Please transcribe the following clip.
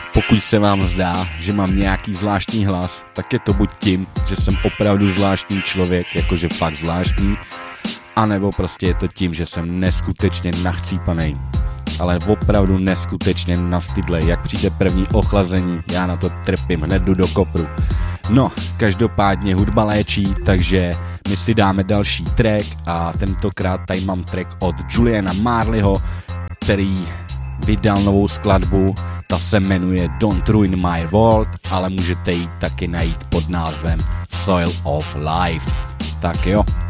Pokud se vám zdá, že mám nějaký zvláštní hlas, tak je to buď tím, že jsem opravdu zvláštní člověk, jakože fakt zvláštní, anebo prostě je to tím, že jsem neskutečně nachcípanej. Ale opravdu neskutečně nastydlej. Jak přijde první ochlazení, já na to trpím, hned jdu do kopru. No, každopádně hudba léčí, takže my si dáme další track a tentokrát tady mám track od Juliana Marleyho, který vydal novou skladbu, ta se jmenuje Don't Ruin My World, ale můžete ji taky najít pod názvem Soil of Life. Tak jo.